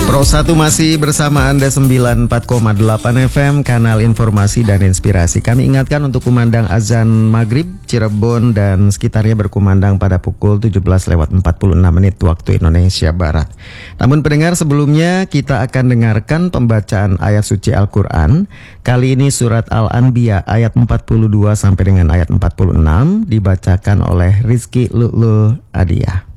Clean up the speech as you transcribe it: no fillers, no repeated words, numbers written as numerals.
Pro 1 masih bersama Anda 94,8 FM, kanal informasi dan inspirasi. Kami ingatkan untuk kumandang azan maghrib, Cirebon dan sekitarnya berkumandang pada pukul 17:46 waktu Indonesia Barat. Namun pendengar, sebelumnya kita akan dengarkan pembacaan ayat suci Al-Quran. Kali ini surat Al-Anbiya ayat 42 sampai dengan ayat 46 dibacakan oleh Rizky Lu'lu Adiyah.